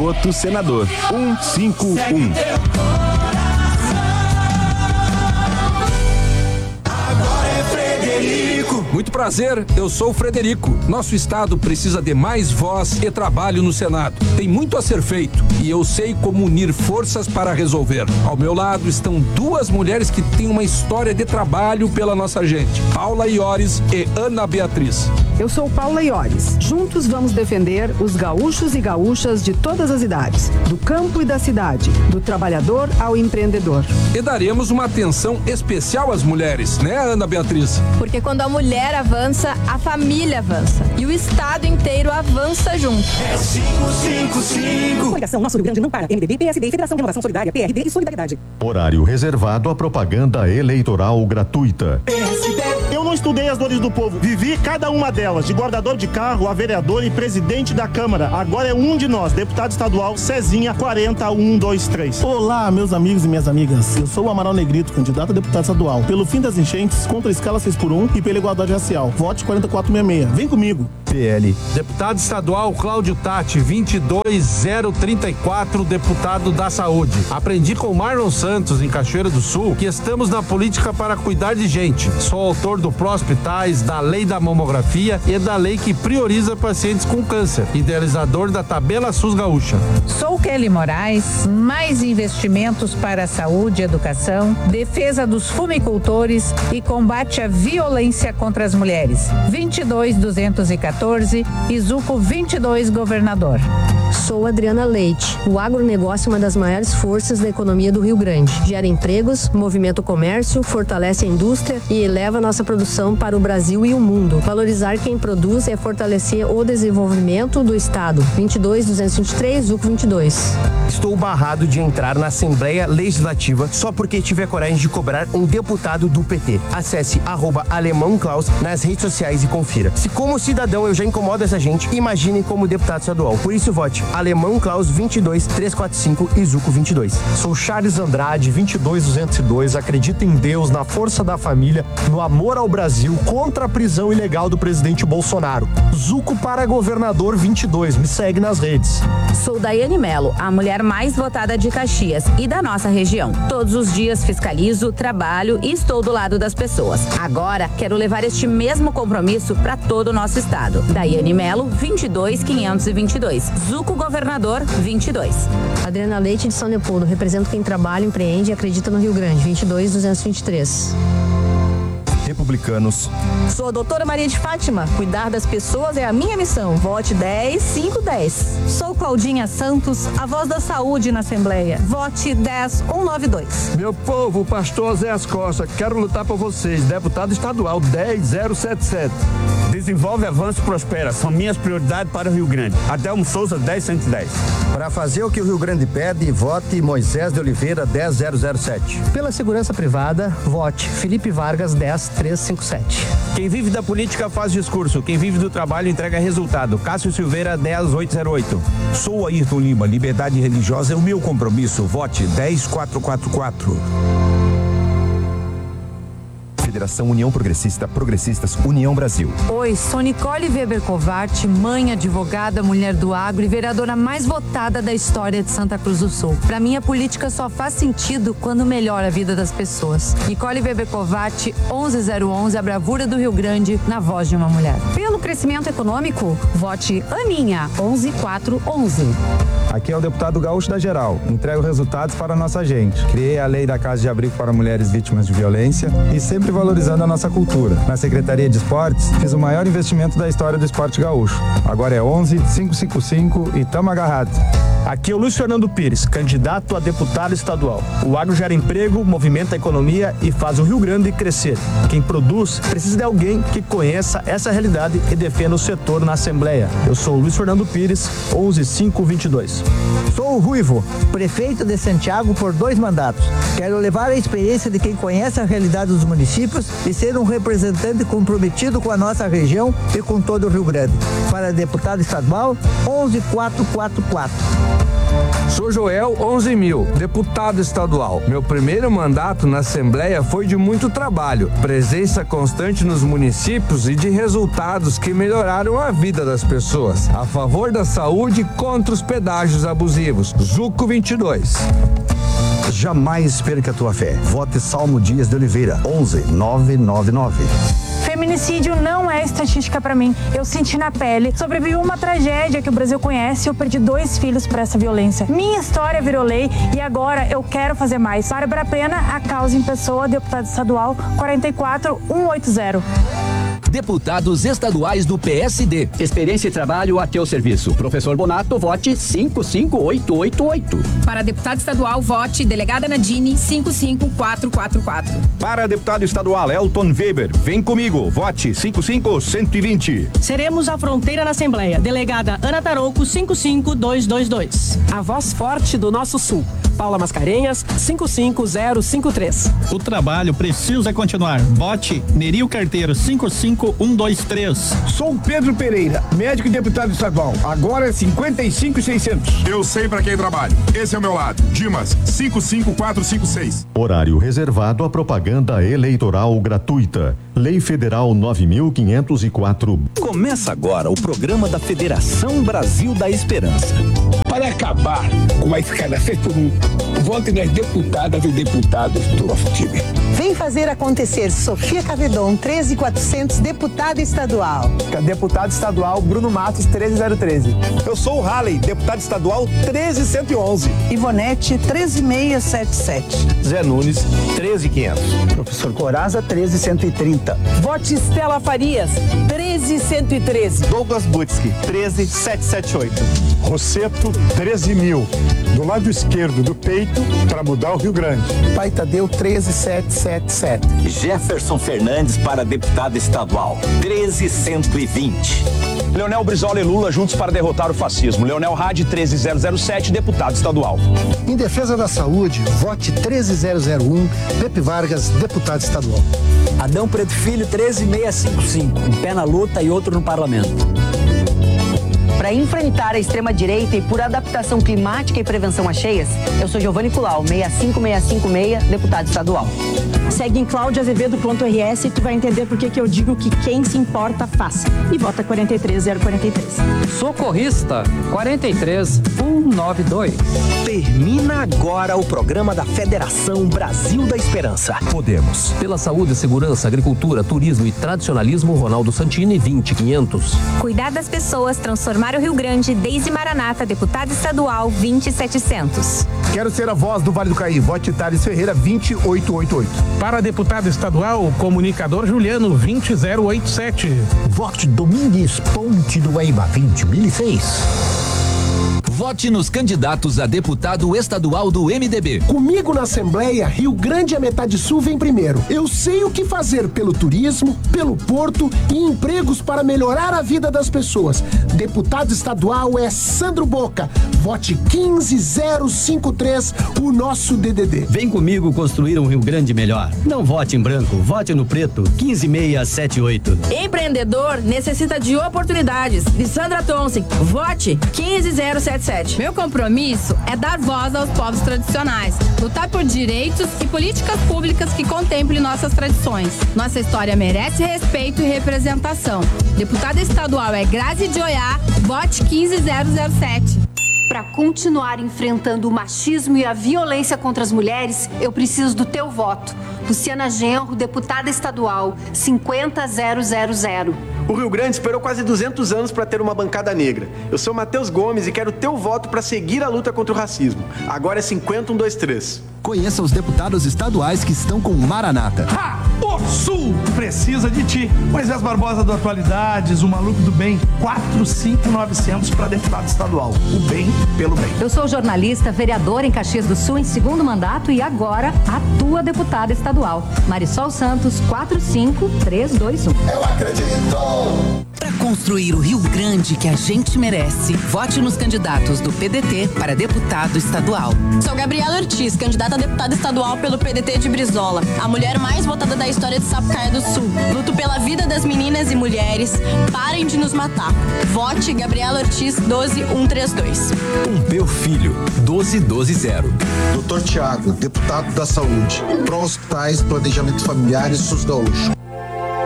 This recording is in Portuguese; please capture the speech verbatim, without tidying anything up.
voto senador cento e cinquenta e um. Muito prazer, eu sou o Frederico. Nosso estado precisa de mais voz e trabalho no Senado. Tem muito a ser feito e eu sei como unir forças para resolver. Ao meu lado estão duas mulheres que têm uma história de trabalho pela nossa gente, Paula Iores e Ana Beatriz. Eu sou Paula Iores. Juntos vamos defender os gaúchos e gaúchas de todas as idades, do campo e da cidade, do trabalhador ao empreendedor. E daremos uma atenção especial às mulheres, né, Ana Beatriz? Porque quando a mulher avança, a família avança. E o estado inteiro avança junto. É cinco cinco cinco. Coligação Nosso Rio Grande não para. M D B, P S D, Federação Renovação Solidária, P R D e Solidariedade. Horário reservado à propaganda eleitoral gratuita. P S D. Eu não estudei as dores do povo, vivi cada uma delas, de guardador de carro a vereador e presidente da Câmara. Agora é um de nós, deputado estadual Cezinha quarenta um dois três. Olá, meus amigos e minhas amigas. Eu sou o Amaral Negrito, candidato a deputado estadual. Pelo fim das enchentes, contra a escala seis por um e pela igualdade racial. Vote quarenta e quatro sessenta e seis. Vem comigo. P L. Deputado estadual Cláudio Tati, vinte e dois zero trinta e quatro, deputado da Saúde. Aprendi com Marlon Santos, em Cachoeira do Sul, que estamos na política para cuidar de gente. Sou autor do Pró-Hospitais, da Lei da Mamografia e da lei que prioriza pacientes com câncer. Idealizador da Tabela SUS Gaúcha. Sou Kelly Moraes, mais investimentos para a saúde e educação, defesa dos fumicultores e combate à violência contra as mulheres. vinte e dois duzentos e quatorze, Izuco vinte e dois, governador. Sou Adriana Leite. O agronegócio é uma das maiores forças da economia do Rio Grande. Gera empregos, movimenta o comércio, fortalece a indústria e eleva nossa produção para o Brasil e o mundo. Valorizar quem produz é fortalecer o desenvolvimento do Estado. vinte e dois duzentos e vinte e três, Zuco vinte e dois. Estou barrado de entrar na Assembleia Legislativa só porque tive a coragem de cobrar um deputado do P T. Acesse arroba Alemão Klaus nas redes sociais e confira. Se como cidadão eu já incomodo essa gente, imagine como deputado estadual. Por isso vote Alemão Klaus vinte e dois trezentos e quarenta e cinco e Zuco vinte e dois. Sou Charles Andrade, vinte e dois duzentos e dois, acredito em Deus, na força da família, no amor ao Brasil, contra a prisão ilegal do presidente Bolsonaro. Zuco para governador vinte e dois, me segue nas redes. Sou Daiane Melo, a mulher mais votada de Caxias e da nossa região. Todos os dias fiscalizo, trabalho e estou do lado das pessoas. Agora quero levar este mesmo compromisso para todo o nosso estado. Daiane Melo, vinte e dois quinhentos e vinte e dois. Zuco governador vinte e dois. Adriana Leite de São Leopoldo, represento quem trabalha, empreende e acredita no Rio Grande. vinte e dois duzentos e vinte e três. Republicanos. Sou a doutora Maria de Fátima. Cuidar das pessoas é a minha missão. Vote dez cinco dez. Sou Claudinha Santos, a voz da saúde na Assembleia. Vote dez cento e noventa e dois. Meu povo, pastor Zé As Costa, quero lutar por vocês. Deputado estadual dez zero sete sete. Desenvolve, avança e prospera. São minhas prioridades para o Rio Grande. Adelmo Souza, dez cento e dez. Para fazer o que o Rio Grande pede, vote Moisés de Oliveira, dez zero zero sete. Pela segurança privada, vote Felipe Vargas, dez trezentos e cinquenta e sete. Quem vive da política faz discurso. Quem vive do trabalho entrega resultado. Cássio Silveira, dez oitocentos e oito. Sou Ayrton Lima. Liberdade religiosa é o meu compromisso. Vote dez mil quatrocentos e quarenta e quatro. Federação União Progressista, Progressistas União Brasil. Oi, sou Nicole Weber Covart, mãe, advogada, mulher do agro e vereadora mais votada da história de Santa Cruz do Sul. Para mim, a política só faz sentido quando melhora a vida das pessoas. Nicole Weber Covart, onze zero onze, a bravura do Rio Grande, na voz de uma mulher. Pelo crescimento econômico, vote Aninha, onze quatrocentos e onze. Aqui é o deputado Gaúcho da Geral. Entrego resultados para a nossa gente. Criei a lei da Casa de Abrigo para mulheres vítimas de violência e sempre valorizando a nossa cultura. Na Secretaria de Esportes, fiz o maior investimento da história do esporte gaúcho. Agora é onze, quinhentos e cinquenta e cinco e tamo agarrado. Aqui é o Luiz Fernando Pires, candidato a deputado estadual. O agro gera emprego, movimenta a economia e faz o Rio Grande crescer. Quem produz precisa de alguém que conheça essa realidade e defenda o setor na Assembleia. Eu sou o Luiz Fernando Pires, onze cinco vinte e dois. Sou o Ruivo, prefeito de Santiago por dois mandatos. Quero levar a experiência de quem conhece a realidade dos municípios e ser um representante comprometido com a nossa região e com todo o Rio Grande. Para deputado estadual, onze quatrocentos e quarenta e quatro. Sou Joel, onze mil, deputado estadual. Meu primeiro mandato na Assembleia foi de muito trabalho, presença constante nos municípios e de resultados que melhoraram a vida das pessoas. A favor da saúde e contra os pedágios abusivos. Zuco vinte e dois. Jamais perca a tua fé. Vote Salmo Dias de Oliveira, onze nove nove nove. Feminicídio não é estatística pra mim. Eu senti na pele. Sobrevivi a uma tragédia que o Brasil conhece e eu perdi dois filhos por essa violência. Minha história virou lei e agora eu quero fazer mais. Bárbara Pena, a causa em pessoa, deputado estadual quarenta e quatro mil cento e oitenta. Deputados estaduais do P S D. Experiência e trabalho a teu serviço. Professor Bonato, vote cinco cinco oito oito oito. Para deputado estadual, vote delegada Nadine cinco cinco quatro quatro quatro. Para deputado estadual Elton Weber, vem comigo, vote cinco cinco um zero dois. Seremos a fronteira na Assembleia. Delegada Ana Tarouco cinco cinco dois dois dois. A voz forte do nosso sul. Paula Mascarenhas, cinco cinco zero cinco três. O trabalho precisa continuar. Vote Neril Carteiro, cinco cinco um dois três. Sou Pedro Pereira, médico e deputado estadual. Agora é cinquenta e cinco mil e seiscentos. Eu sei pra quem trabalho. Esse é o meu lado. Dimas, cinco cinco quatro cinco seis. Horário reservado à propaganda eleitoral gratuita. Lei Federal nove mil quinhentos e quatro. Começa agora o programa da Federação Brasil da Esperança. Para acabar com a escada seis por um, vote nas deputadas e deputados do nosso time. Vem fazer acontecer. Sofia Cavedon, treze mil e quatrocentos, deputada estadual. Deputado estadual Bruno Matos, treze mil treze. Eu sou o Halley, deputado estadual treze mil cento e onze. Ivonete, treze mil seiscentos e setenta e sete. Zé Nunes, treze mil e quinhentos. Professor Coraza, treze mil cento e trinta. Vote Estela Farias, treze mil cento e treze. Douglas Butski, treze mil setecentos e setenta e oito. Rosseto, treze mil. Do lado esquerdo do peito, para mudar o Rio Grande. Pai Tadeu, treze mil setecentos e setenta e sete. Jefferson Fernandes para deputado estadual, treze mil cento e vinte. Leonel Brizola e Lula juntos para derrotar o fascismo. Leonel Hadi, treze mil zero sete, deputado estadual. Em defesa da saúde, vote treze mil um, Pepe Vargas, deputado estadual. Adão Preto Filho, treze mil seiscentos e cinquenta e cinco, um pé na luta e outro no parlamento. Para enfrentar a extrema-direita e por adaptação climática e prevenção a cheias, eu sou Giovanni Culau, seis cinco seis cinco seis, deputado estadual. Segue em claudia azevedo ponto r s e tu vai entender por que eu digo que quem se importa faz. E vota quarenta e três mil quarenta e três. Socorrista, quarenta e três mil cento e noventa e dois. Termina agora o programa da Federação Brasil da Esperança. Podemos. Pela saúde, segurança, agricultura, turismo e tradicionalismo, Ronaldo Santini, vinte mil e quinhentos. Cuidar das pessoas, transformar o Rio Grande, Deise Maranata, deputada estadual, vinte mil e setecentos. Quero ser a voz do Vale do Caí. Vote Thales Ferreira, vinte mil oitocentos e oitenta e oito. Para deputado estadual, o comunicador Juliano, vinte mil oitenta e sete. Vote Domingues Ponte do Guaíba, vinte mil e seis. Vote nos candidatos a deputado estadual do M D B. Comigo na Assembleia, Rio Grande e a Metade Sul vem primeiro. Eu sei o que fazer pelo turismo, pelo porto e empregos para melhorar a vida das pessoas. Deputado estadual é Sandro Boca. Vote quinze mil cinquenta e três, o nosso D D D. Vem comigo construir um Rio Grande melhor. Não vote em branco, vote no preto, quinze mil seiscentos e setenta e oito. Empreendedor necessita de oportunidades. Lissandra Thompson, vote quinze mil setenta e sete. Meu compromisso é dar voz aos povos tradicionais, lutar por direitos e políticas públicas que contemplem nossas tradições. Nossa história merece respeito e representação. Deputada estadual é Grazi de Oiá, vote quinze mil sete. Para continuar enfrentando o machismo e a violência contra as mulheres, eu preciso do teu voto. Luciana Genro, deputada estadual, cinquenta mil. O Rio Grande esperou quase duzentos anos para ter uma bancada negra. Eu sou Matheus Gomes e quero teu voto para seguir a luta contra o racismo. Agora é cinquenta mil cento e vinte e três. Conheça os deputados estaduais que estão com Maranata. Ha! O Sul precisa de ti. Moisés Barbosa do Atualidades, o Maluco do Bem, quatro cinco mil e novecentos para deputado estadual. O bem pelo bem. Eu sou jornalista, vereadora em Caxias do Sul em segundo mandato e agora atua deputada estadual. Marisol Santos, quatro cinco três dois um. Eu acredito! Pra construir o Rio Grande que a gente merece, vote nos candidatos do P D T para deputado estadual. Sou Gabriela Ortiz, candidata a deputada estadual pelo P D T de Brizola, a mulher mais votada da história de Sapucaia do Sul. Luto pela vida das meninas e mulheres. Parem de nos matar. Vote Gabriela Ortiz doze mil cento e trinta e dois. Pompeu Filho, doze mil duzentos e zero. Doutor Tiago, deputado da Saúde. Pró Hospitais, Planejamento Familiar e SUS Gaúcho.